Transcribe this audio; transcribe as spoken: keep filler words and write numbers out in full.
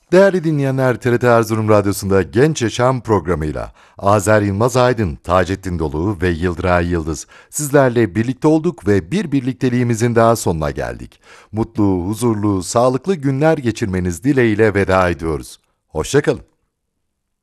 Değerli dinleyenler, T R T Erzurum Radyosu'nda Genç Yaşam programıyla Azer Yılmaz Aydın, Taceddin Dolu ve Yıldıray Yıldız sizlerle birlikte olduk ve bir birlikteliğimizin daha sonuna geldik. Mutlu, huzurlu, sağlıklı günler geçirmeniz dileğiyle veda ediyoruz. Hoşça kalın.